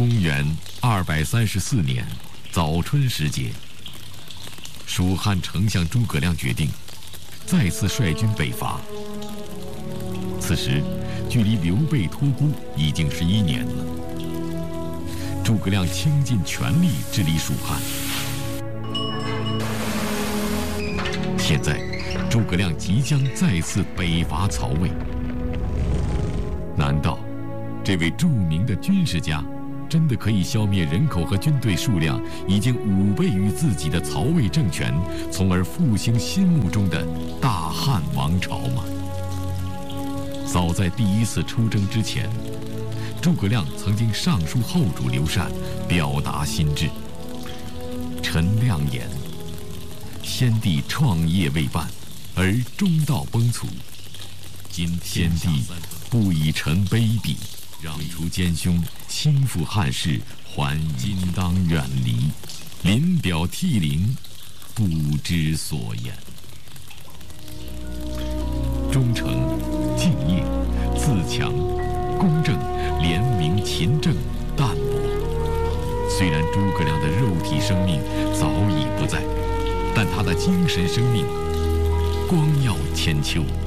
公元234年早春时节，蜀汉丞相诸葛亮决定再次率军北伐。此时，距离刘备托孤已经11年了。诸葛亮倾尽全力治理蜀汉。现在，诸葛亮即将再次北伐曹魏。难道这位著名的军事家真的可以消灭人口和军队数量已经5倍于自己的曹魏政权，从而复兴心目中的大汉王朝吗？早在第1次出征之前，诸葛亮曾经上书后主刘禅，表达心志。臣亮言：先帝创业未半，而中道崩殂。今先帝不以臣卑鄙，让除奸凶，兴复汉室，还今当远离，临表涕零，不知所言。忠诚、敬业、自强、公正、廉明、勤政、淡泊。虽然诸葛亮的肉体生命早已不在，但他的精神生命光耀千秋。